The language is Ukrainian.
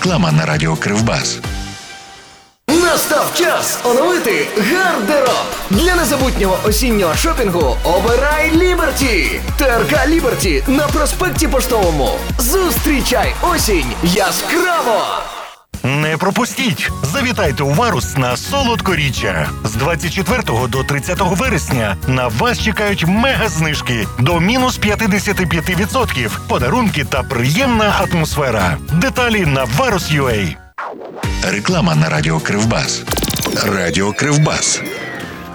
Реклама на радіо Кривбас. Настав час оновити гардероб. Для незабутнього осіннього шопінгу обирай Ліберті. ТРК Ліберті на проспекті Поштовому. Зустрічай осінь яскраво! Не пропустіть! Завітайте у Варус на солодкоріччя. З 24 до 30 вересня на вас чекають мега-знижки до мінус 55%, подарунки та приємна атмосфера. Деталі на Varus.ua. Реклама на радіо Кривбас. Радіо Кривбас.